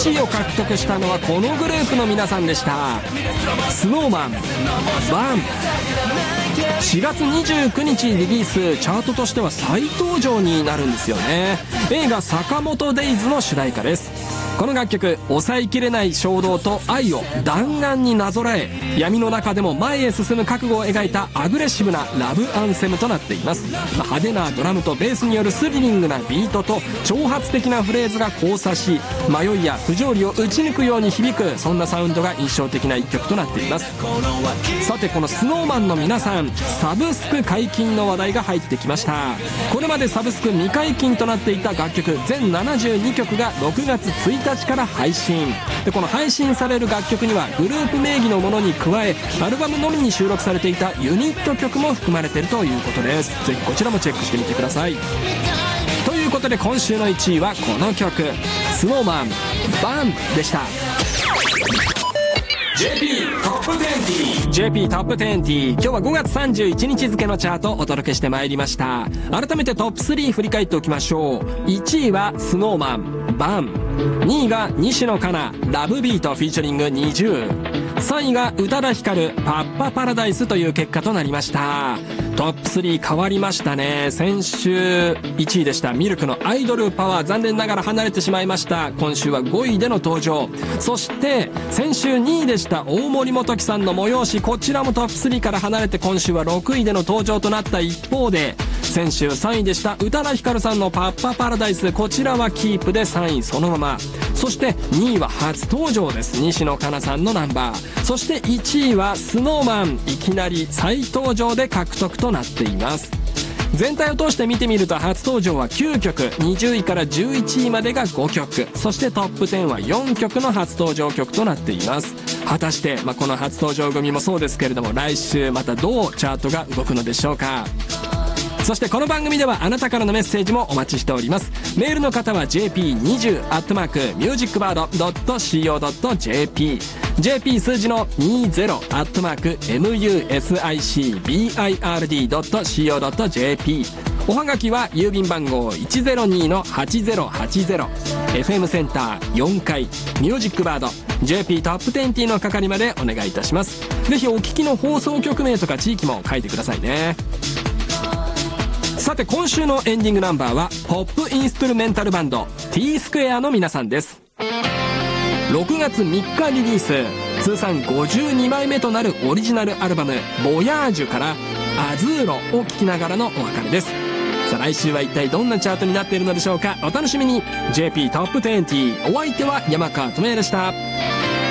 1位を獲得したのはこのグループの皆さんでした。 SnowMan バン。4月29日リリース、チャートとしては再登場になるんですよね。映画坂本デイズの主題歌です。この楽曲、抑えきれない衝動と愛を弾丸になぞらえ、闇の中でも前へ進む覚悟を描いたアグレッシブなラブアンセムとなっています。派手なドラムとベースによるスリリングなビートと挑発的なフレーズが交差し、迷いや不条理を打ち抜くように響く、そんなサウンドが印象的な一曲となっています。さて、この SnowMan の皆さん、サブスク解禁の話題が入ってきました。これまでサブスク未解禁となっていた楽曲全72曲が6月1日から配信で、この配信される楽曲にはグループ名義のものに加え、アルバムのみに収録されていたユニット曲も含まれているということです。ぜひこちらもチェックしてみてください。ということで今週の1位はこの曲、 SnowMan バンでした。 JP トップ20 JP トップ20、今日は5月31日付のチャートをお届けしてまいりました。改めてトップ3振り返っておきましょう。1位は SnowMan バン、2位が西野カナラブビートフィーチャリング20、3位が宇多田ヒカルパッパパラダイスという結果となりました。トップ3変わりましたね。先週1位でしたミルクのアイドルパワー、残念ながら離れてしまいました。今週は5位での登場。そして先週2位でした大森元樹さんの催し、こちらもトップ3から離れて今週は6位での登場となった一方で、先週3位でした宇多田ヒカルさんのパッパパラダイス、こちらはキープで3位そのまま。そして2位は初登場です、西野カナさんのナンバー。そして1位は SnowMan いきなり再登場で獲得となっています。全体を通して見てみると初登場は9曲、20位から11位までが5曲、そしてトップ10は4曲の初登場曲となっています。果たして、この初登場組もそうですけれども、来週またどうチャートが動くのでしょうか。そしてこの番組ではあなたからのメッセージもお待ちしております。メールの方は jp20@musicbird.co.jp、 JP 数字の 20@musicbird.co.jp、 おはがきは郵便番号 102-8080、 FM センター4階ミュージックバード JP トップ20の係までお願いいたします。ぜひお聞きの放送局名とか地域も書いてくださいね。さて今週のエンディングナンバーはポップインストゥルメンタルバンド T スクエアの皆さんです。6月3日リリース、通算52枚目となるオリジナルアルバムボヤージュからアズーロを聴きながらのお別れです。さあ来週は一体どんなチャートになっているのでしょうか。お楽しみに。 JP トップ20、お相手は山川智也でした。